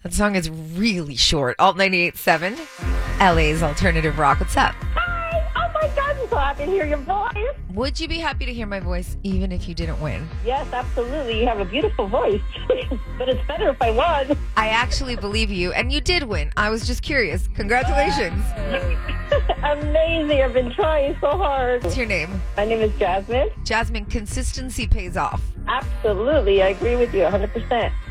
That song is really short. Alt 98.7, LA's alternative rock. What's up? Hi! Oh my God, I'm so happy to hear your voice. Would you be happy to hear my voice even if you didn't win? Yes, absolutely. You have a beautiful voice. But it's better if I won. I actually believe you, and you did win. I was just curious. Congratulations. Amazing. I've been trying so hard. What's your name? My name is Jasmine. Jasmine, consistency pays off. Absolutely. I agree with you 100%.